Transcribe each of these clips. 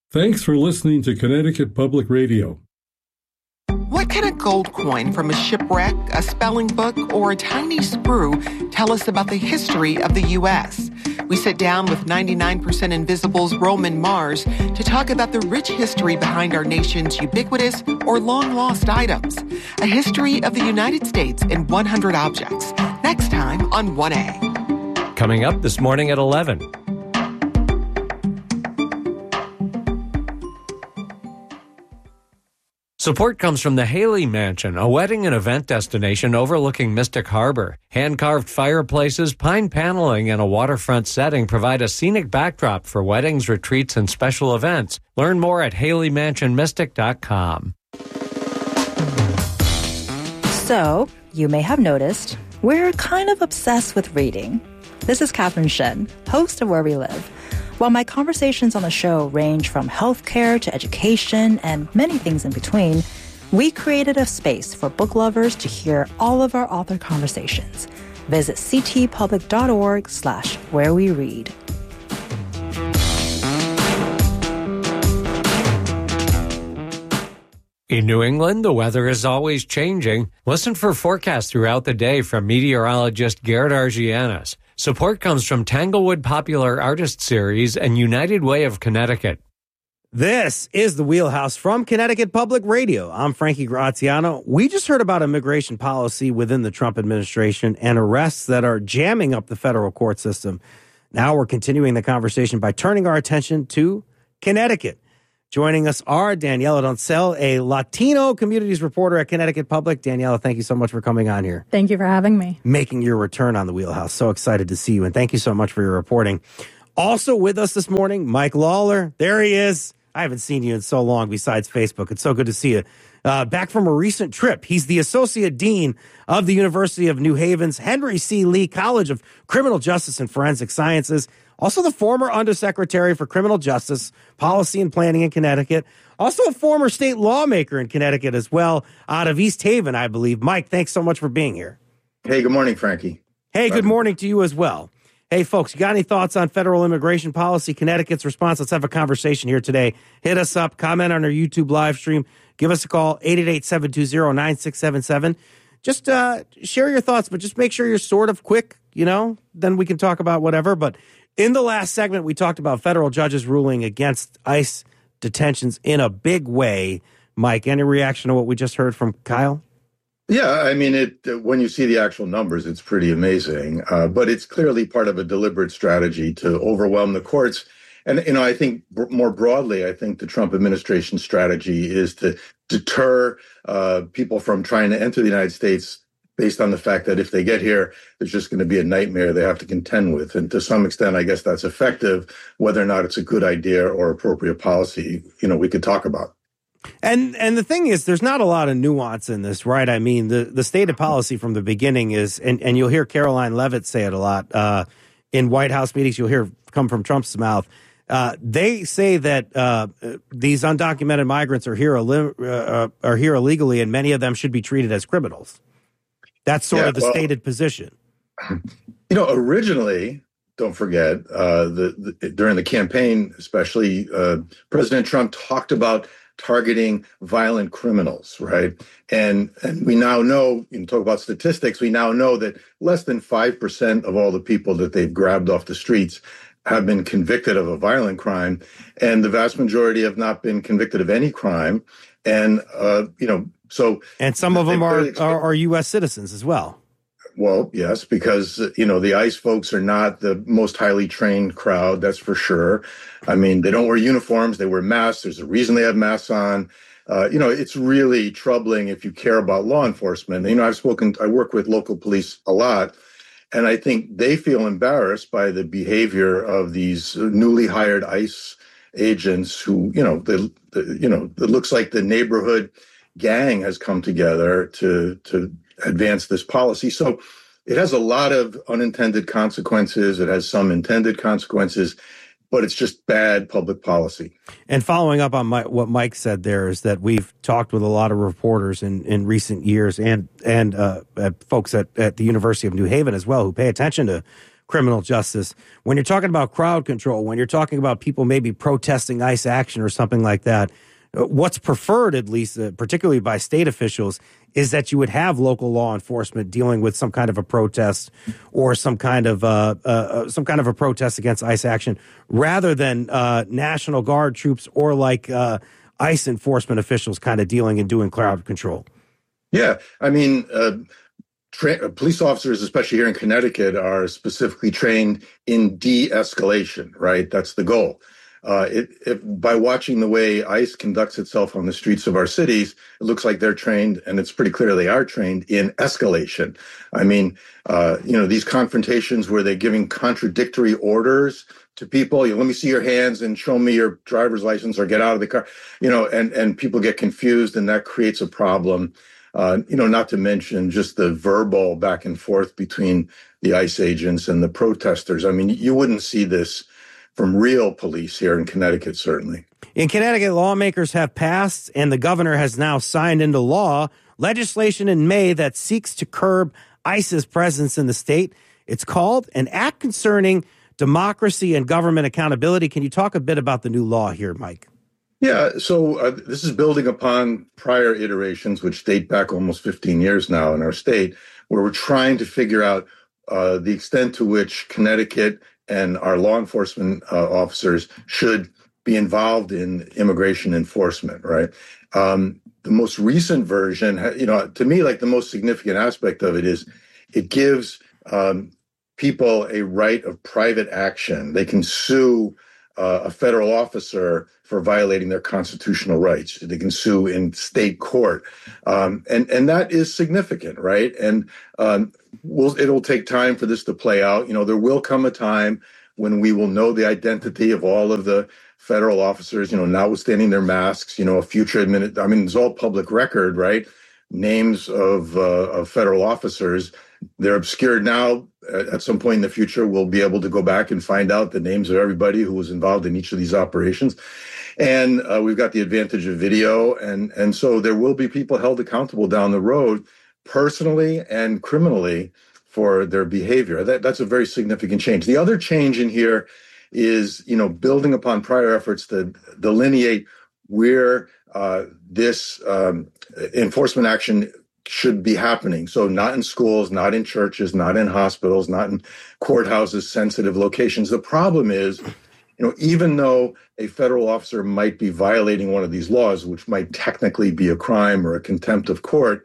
Thanks for listening to Connecticut Public Radio. What can a gold coin from a shipwreck, a spelling book, or a tiny sprue tell us about the history of the U.S.? We sit down with 99% Invisible's Roman Mars to talk about the rich history behind our nation's ubiquitous or long-lost items. A history of the United States in 100 objects. Next time on 1A. Coming up this morning at 11. Support comes from the Haley Mansion, a wedding and event destination overlooking Mystic Harbor. Hand-carved fireplaces, pine paneling, and a waterfront setting provide a scenic backdrop for weddings, retreats, and special events. Learn more at HaleyMansionMystic.com. So, you may have noticed, we're kind of obsessed with reading. This is Catherine Shen, host of Where We Live. While my conversations on the show range from healthcare to education and many things in between, we created a space for book lovers to hear all of our author conversations. Visit ctpublic.org/whereweread. In New England, the weather is always changing. Listen for forecasts throughout the day from meteorologist Garrett Argianas. Support comes from Tanglewood Popular Artist Series and United Way of Connecticut. This is the Wheelhouse from Connecticut Public Radio. I'm Frankie Graziano. We just heard about immigration policy within the Trump administration and arrests that are jamming up the federal court system. Now we're continuing the conversation by turning our attention to Connecticut. Joining us are Daniela Doncel, a Latino communities reporter at Connecticut Public. Daniela, thank you so much for coming on here. Thank you for having me. Making your return on the Wheelhouse. So excited to see you, and thank you so much for your reporting. Also with us this morning, Mike Lawler. There he is. I haven't seen you in so long besides Facebook. It's so good to see you. Back from a recent trip. He's the Associate Dean of the University of New Haven's Henry C. Lee College of Criminal Justice and Forensic Sciences. Also the former Undersecretary for Criminal Justice, Policy and Planning in Connecticut. Also a former state lawmaker in Connecticut as well, out of East Haven, I believe. Mike, thanks so much for being here. Hey, good morning, Frankie. Hey, good morning to you as well. Hey, folks, you got any thoughts on federal immigration policy, Connecticut's response? Let's have a conversation here today. Hit us up, comment on our YouTube live stream. Give us a call, 888-720-9677. Just share your thoughts, but just make sure you're sort of quick, then we can talk about whatever. But in the last segment, we talked about federal judges ruling against ICE detentions in a big way. Mike, any reaction to what we just heard from Kyle? Yeah, I mean, when you see the actual numbers, it's pretty amazing. But it's clearly part of a deliberate strategy to overwhelm the courts. And, I think more broadly, I think the Trump administration strategy is to deter people from trying to enter the United States based on the fact that if they get here, there's just going to be a nightmare they have to contend with. And to some extent, I guess that's effective. Whether or not it's a good idea or appropriate policy, we could talk about. And the thing is, there's not a lot of nuance in this, right? I mean, the stated policy from the beginning is, and you'll hear Caroline Leavitt say it a lot in White House meetings, you'll hear come from Trump's mouth. They say that these undocumented migrants are here illegally, and many of them should be treated as criminals. That's sort of the stated position. Originally, don't forget, during the campaign, especially, President Trump talked about targeting violent criminals, right? And we now know, talk about statistics, we now know that less than 5% of all the people that they've grabbed off the streets have been convicted of a violent crime, and the vast majority have not been convicted of any crime. And, so... And some of them are U.S. citizens as well. Well, yes, because, the ICE folks are not the most highly trained crowd, that's for sure. I mean, they don't wear uniforms, they wear masks. There's a reason they have masks on. It's really troubling if you care about law enforcement. I work with local police a lot, and I think they feel embarrassed by the behavior of these newly hired ICE agents who, it looks like the neighborhood gang has come together to advance this policy. So it has a lot of unintended consequences. It has some intended consequences, but it's just bad public policy. And following up on what Mike said there is that we've talked with a lot of reporters in recent years and folks at the University of New Haven as well who pay attention to criminal justice. When you're talking about crowd control, when you're talking about people maybe protesting ICE action or something like that, what's preferred, at least, particularly by state officials, is that you would have local law enforcement dealing with some kind of a protest or some kind of a protest against ICE action, rather than National Guard troops or like ICE enforcement officials kind of dealing and doing crowd control. Yeah, I mean, police officers, especially here in Connecticut, are specifically trained in de-escalation, right? That's the goal. By watching the way ICE conducts itself on the streets of our cities, it looks like they're trained, and it's pretty clear they are trained in escalation. I mean, these confrontations where they're giving contradictory orders to people, let me see your hands and show me your driver's license or get out of the car, and people get confused, and that creates a problem. Not to mention just the verbal back and forth between the ICE agents and the protesters. I mean, you wouldn't see this from real police here in Connecticut, certainly. In Connecticut, lawmakers have passed, and the governor has now signed into law, legislation in May that seeks to curb ICE's presence in the state. It's called an Act Concerning Democracy and Government Accountability. Can you talk a bit about the new law here, Mike? Yeah, so this is building upon prior iterations, which date back almost 15 years now in our state, where we're trying to figure out the extent to which Connecticut and our law enforcement officers should be involved in immigration enforcement, right? The most recent version, to me, like the most significant aspect of it is it gives people a right of private action. They can sue a federal officer for violating their constitutional rights. They can sue in state court. And that is significant, right? And it'll take time for this to play out. There will come a time when we will know the identity of all of the federal officers, notwithstanding their masks, a future it's all public record, right? Names of federal officers. They're obscured now. At some point in the future, we'll be able to go back and find out the names of everybody who was involved in each of these operations. And we've got the advantage of video. And so there will be people held accountable down the road, personally and criminally, for their behavior. That's a very significant change. The other change in here is, building upon prior efforts to delineate where this enforcement action should be happening. So not in schools, not in churches, not in hospitals, not in courthouses, sensitive locations. The problem is, even though a federal officer might be violating one of these laws, which might technically be a crime or a contempt of court,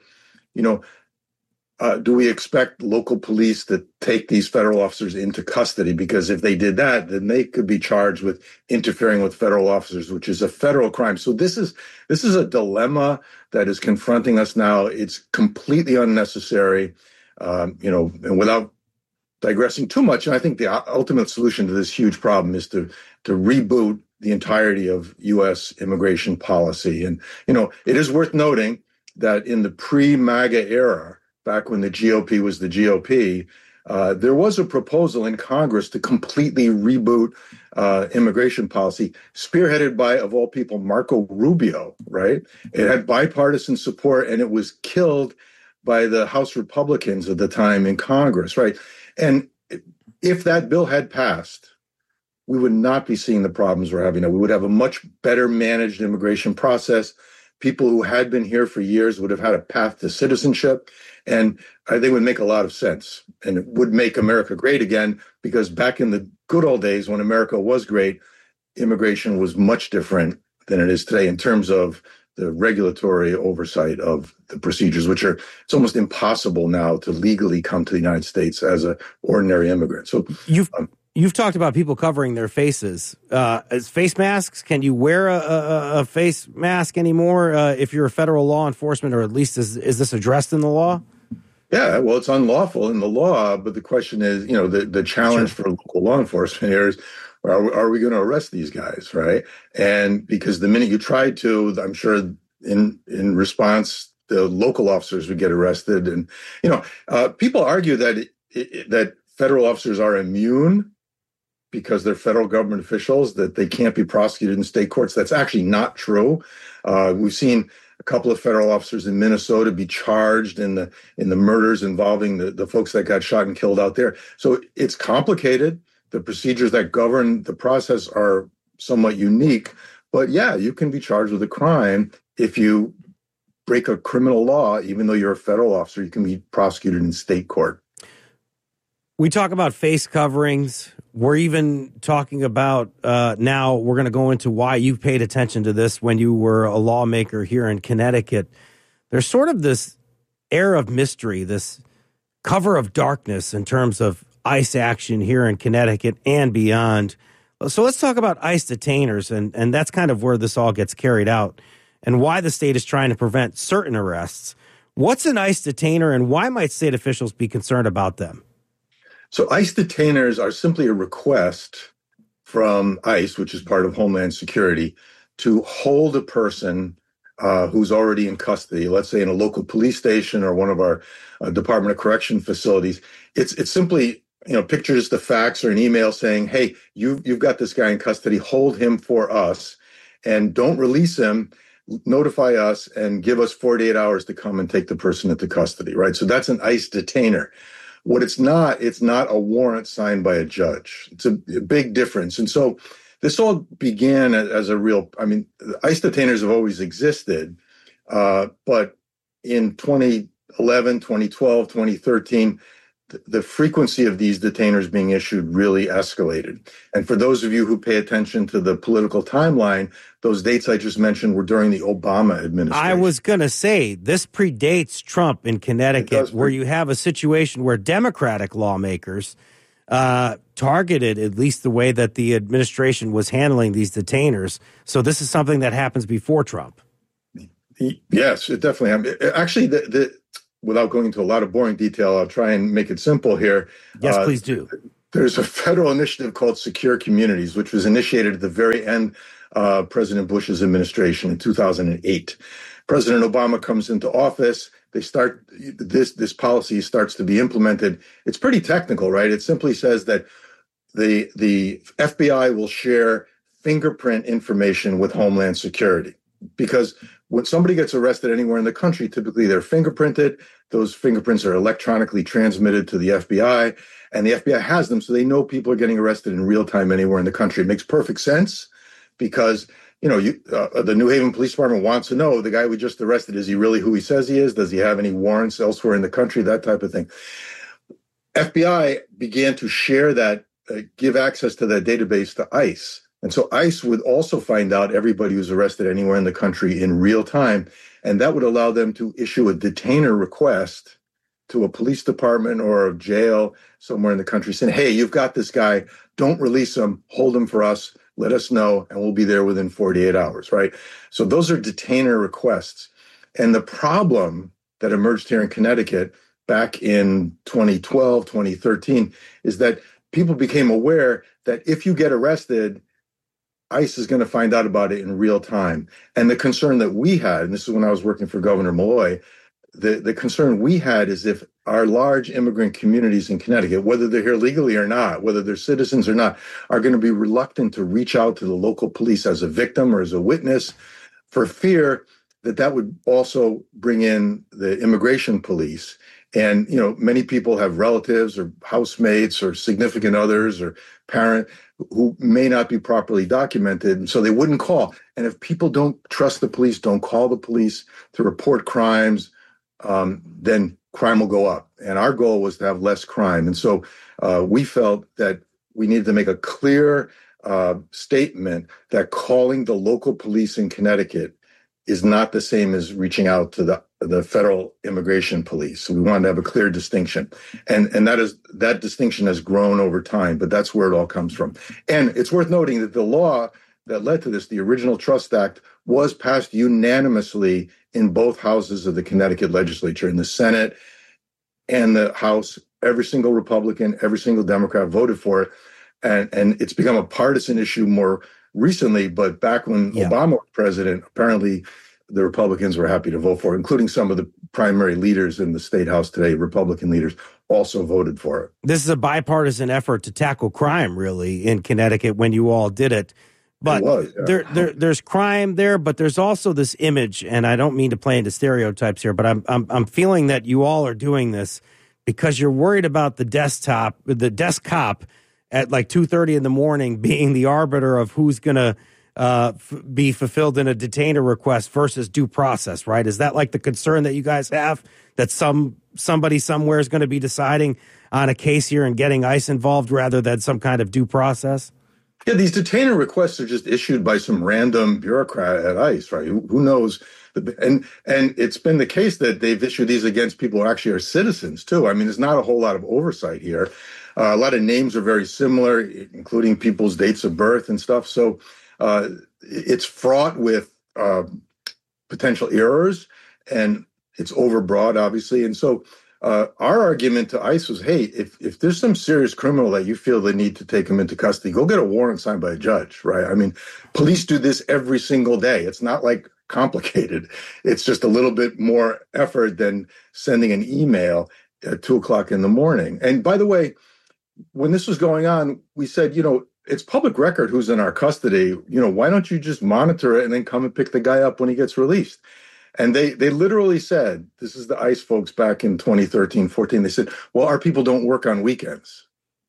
do we expect local police to take these federal officers into custody? Because if they did that, then they could be charged with interfering with federal officers, which is a federal crime. So this is a dilemma that is confronting us now. It's completely unnecessary, and without digressing too much, and I think the ultimate solution to this huge problem is to reboot the entirety of U.S. immigration policy. And, it is worth noting that in the pre-MAGA era, back when the GOP was the GOP, there was a proposal in Congress to completely reboot immigration policy, spearheaded by, of all people, Marco Rubio, right? It had bipartisan support, and it was killed by the House Republicans at the time in Congress, right? And if that bill had passed, we would not be seeing the problems we're having now. We would have a much better managed immigration process. People who had been here for years would have had a path to citizenship. And I think it would make a lot of sense, and it would make America great again, because back in the good old days when America was great, immigration was much different than it is today in terms of the regulatory oversight of the procedures, which it's almost impossible now to legally come to the United States as an ordinary immigrant. So You've talked about people covering their faces. As face masks, can you wear a face mask anymore if you're a federal law enforcement, or at least is this addressed in the law? Yeah, well, it's unlawful in the law, but the question is, the challenge for local law enforcement here is, are we going to arrest these guys, right? And because the minute you try to, I'm sure in response, the local officers would get arrested. And, people argue that federal officers are immune because they're federal government officials, that they can't be prosecuted in state courts. That's actually not true. We've seen a couple of federal officers in Minnesota be charged in the murders involving the folks that got shot and killed out there. So it's complicated. The procedures that govern the process are somewhat unique. But yeah, you can be charged with a crime if you break a criminal law, even though you're a federal officer. You can be prosecuted in state court. We talk about face coverings. We're even talking about now we're going to go into why you paid attention to this when you were a lawmaker here in Connecticut. There's sort of this air of mystery, this cover of darkness in terms of ICE action here in Connecticut and beyond. So let's talk about ICE detainers, and that's kind of where this all gets carried out and why the state is trying to prevent certain arrests. What's an ICE detainer, and why might state officials be concerned about them? So ICE detainers are simply a request from ICE, which is part of Homeland Security, to hold a person who's already in custody, let's say in a local police station or one of our Department of Correction facilities. It's simply, picture just a fax or an email saying, hey, you've got this guy in custody, hold him for us and don't release him. Notify us and give us 48 hours to come and take the person into custody, right? So that's an ICE detainer. What it's not a warrant signed by a judge. It's a big difference. And so this all began as ICE detainers have always existed, but in 2011, 2012, 2013, the frequency of these detainers being issued really escalated. And for those of you who pay attention to the political timeline, those dates I just mentioned were during the Obama administration. I was going to say, this predates Trump in Connecticut, where you have a situation where Democratic lawmakers targeted at least the way that the administration was handling these detainers. So this is something that happens before Trump. Yes, it definitely happened. Actually, without going into a lot of boring detail, I'll try and make it simple here. Yes, please do. There's a federal initiative called Secure Communities, which was initiated at the very end of President Bush's administration in 2008. President Obama comes into office. They start this policy starts to be implemented. It's pretty technical, right? It simply says that the FBI will share fingerprint information with Homeland Security, because when somebody gets arrested anywhere in the country, typically they're fingerprinted. Those fingerprints are electronically transmitted to the FBI, and the FBI has them, so they know people are getting arrested in real time anywhere in the country. It makes perfect sense because, the New Haven Police Department wants to know the guy we just arrested, is he really who he says he is? Does he have any warrants elsewhere in the country? That type of thing. FBI began to share that, give access to that database to ICE. And so ICE would also find out everybody who's arrested anywhere in the country in real time. And that would allow them to issue a detainer request to a police department or a jail somewhere in the country saying, hey, you've got this guy, don't release him, hold him for us, let us know, and we'll be there within 48 hours, right? So those are detainer requests. And the problem that emerged here in Connecticut back in 2012, 2013, is that people became aware that if you get arrested, ICE is going to find out about it in real time. And the concern that we had, and this is when I was working for Governor Malloy, the concern we had is if our large immigrant communities in Connecticut, whether they're here legally or not, whether they're citizens or not, are going to be reluctant to reach out to the local police as a victim or as a witness for fear that that would also bring in the immigration police. And, many people have relatives or housemates or significant others or parent who may not be properly documented. And so they wouldn't call. And if people don't trust the police, don't call the police to report crimes, then crime will go up. And our goal was to have less crime. And so we felt that we needed to make a clear statement that calling the local police in Connecticut is not the same as reaching out to the federal immigration police. So we wanted to have a clear distinction. And that distinction has grown over time, but that's where it all comes from. And it's worth noting that the law that led to this, the original Trust Act, was passed unanimously in both houses of the Connecticut legislature, in the Senate and the House. Every single Republican, every single Democrat voted for it. And it's become a partisan issue more recently, but back when Obama was president, apparently the Republicans were happy to vote for it, including some of the primary leaders in the state house today. Republican leaders also voted for it. This is a bipartisan effort to tackle crime, really, in Connecticut when you all did it. But It was, yeah. there's crime there, but there's also this image, and I don't mean to play into stereotypes here, but I'm feeling that you all are doing this because you're worried about the desk cop at like 2:30 in the morning being the arbiter of who's going to be fulfilled in a detainer request versus due process, right? Is that like the concern that you guys have, that somebody somewhere is going to be deciding on a case here and getting ICE involved rather than some kind of due process? Yeah, these detainer requests are just issued by some random bureaucrat at ICE, right? Who knows? And it's been the case that they've issued these against people who actually are citizens, too. I mean, there's not a whole lot of oversight here. A lot of names are very similar, including people's dates of birth and stuff. So it's fraught with potential errors, and it's overbroad, obviously. And so our argument to ICE was, hey, if there's some serious criminal that you feel the need to take him into custody, go get a warrant signed by a judge, right? I mean, police do this every single day. It's not like complicated. It's just a little bit more effort than sending an email at 2:00 in the morning. And by the way, when this was going on, we said, it's public record who's in our custody. Why don't you just monitor it and then come and pick the guy up when he gets released? And they literally said, this is the ICE folks back in 2013, 14. They said, well, our people don't work on weekends.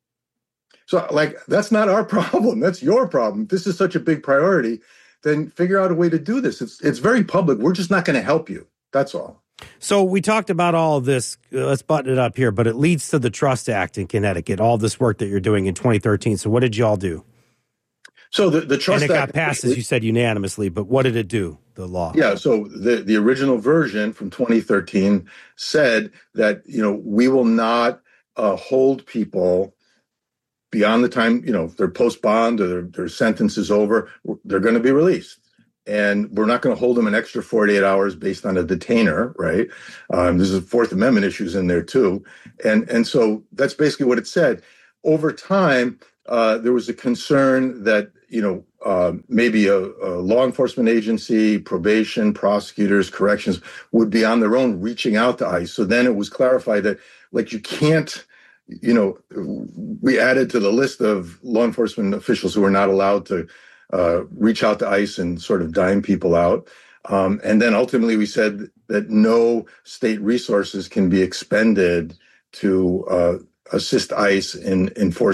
So that's not our problem. That's your problem. If this is such a big priority, then figure out a way to do this. It's very public. We're just not going to help you. That's all. So we talked about all of this. Let's button it up here, but it leads to the Trust Act in Connecticut, all this work that you're doing in 2013. So what did you all do? So the Trust Act... And it got passed, as you said, unanimously, but what did it do, the law? Yeah, so the original version from 2013 said that, we will not hold people beyond the time, their post-bond or their sentence is over, they're going to be released. And we're not going to hold them an extra 48 hours based on a detainer, right? There's a Fourth Amendment issues in there too. And so that's basically what it said. Over time, there was a concern that, maybe a law enforcement agency, probation, prosecutors, corrections would be on their own reaching out to ICE. So then it was clarified that you can't, we added to the list of law enforcement officials who are not allowed to reach out to ICE and sort of dime people out. And then ultimately we said that no state resources can be expended to assist ICE in enforcing